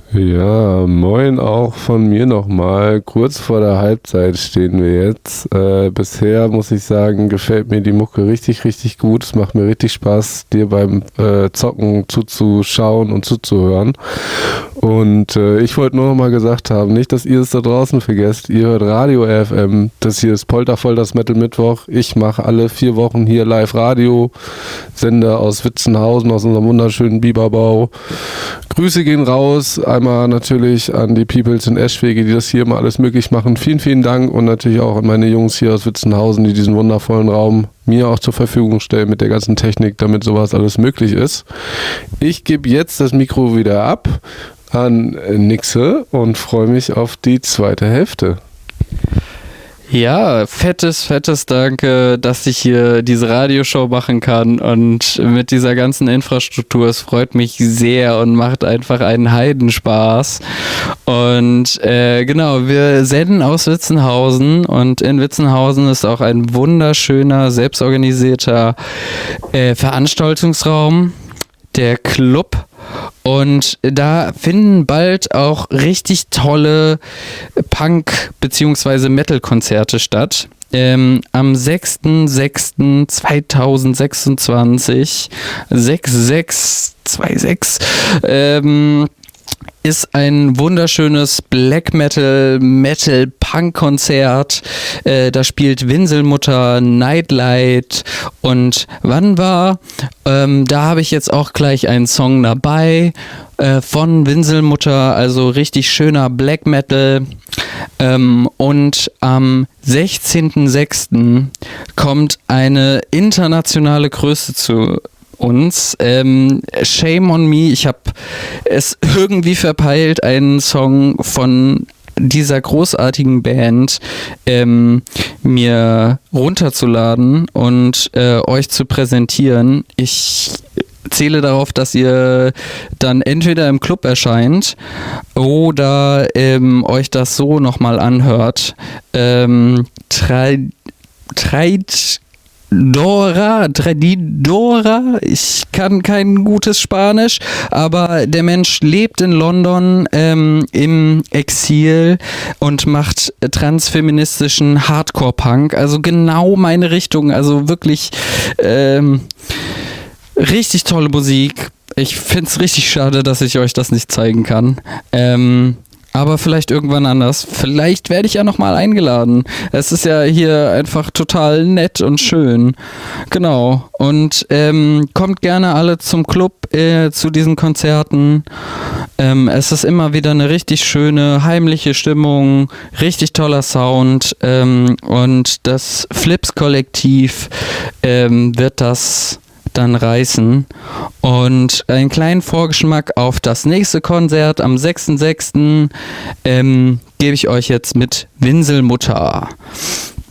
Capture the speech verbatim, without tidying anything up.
Ja, moin auch von mir nochmal. Kurz vor der Halbzeit stehen wir jetzt. Äh, bisher muss ich sagen, gefällt mir die Mucke richtig, richtig gut. Es macht mir richtig Spaß, dir beim äh, Zocken zuzuschauen und zuzuhören. Und äh, ich wollte nur noch mal gesagt haben, nicht, dass ihr es da draußen vergesst. Ihr hört Radio R F M. Das hier ist Poltervoll, das Metal Mittwoch. Ich mache alle vier Wochen hier live Radio. Sender aus Witzenhausen, aus unserem wunderschönen Biberbau. Grüße gehen raus. Einmal natürlich an die Peoples in Eschwege, die das hier immer alles möglich machen. Vielen, vielen Dank und natürlich auch an meine Jungs hier aus Witzenhausen, die diesen wundervollen Raum mir auch zur Verfügung stellen mit der ganzen Technik, damit sowas alles möglich ist. Ich gebe jetzt das Mikro wieder ab an Nixe und freue mich auf die zweite Hälfte. Ja, fettes, fettes Danke, dass ich hier diese Radioshow machen kann und mit dieser ganzen Infrastruktur. Es freut mich sehr und macht einfach einen Heidenspaß. Und äh, genau, wir senden aus Witzenhausen und in Witzenhausen ist auch ein wunderschöner, selbstorganisierter äh, Veranstaltungsraum, der Club. Und da finden bald auch richtig tolle Punk- bzw. Metal-Konzerte statt. Ähm, am sechster sechster zweitausendsechsundzwanzig, sechs sechs zwei sechs, ähm, ist ein wunderschönes Black Metal, Metal Punk Konzert. Äh, da spielt Winselmutter, Nightlight und wann war? Ähm, da habe ich jetzt auch gleich einen Song dabei äh, von Winselmutter, also richtig schöner Black Metal. Ähm, und am sechzehnter sechster kommt eine internationale Größe zu uns. Ähm, Shame on me, ich habe es irgendwie verpeilt, einen Song von dieser großartigen Band ähm, mir runterzuladen und äh, euch zu präsentieren. Ich zähle darauf, dass ihr dann entweder im Club erscheint oder ähm, euch das so nochmal anhört. Ähm, Treit Dora, Tradidora, ich kann kein gutes Spanisch, aber der Mensch lebt in London ähm, im Exil und macht transfeministischen Hardcore-Punk, also genau meine Richtung, also wirklich ähm, richtig tolle Musik. Ich finde es richtig schade, dass ich euch das nicht zeigen kann. Ähm, Aber vielleicht irgendwann anders. Vielleicht werde ich ja nochmal eingeladen. Es ist ja hier einfach total nett und schön. Genau. Und ähm, kommt gerne alle zum Club, äh, zu diesen Konzerten. Ähm, es ist immer wieder eine richtig schöne, heimliche Stimmung, richtig toller Sound. Ähm, und das Flips-Kollektiv ähm, wird das dann reißen. Und einen kleinen Vorgeschmack auf das nächste Konzert am sechster sechster ähm, gebe ich euch jetzt mit Winselmutter.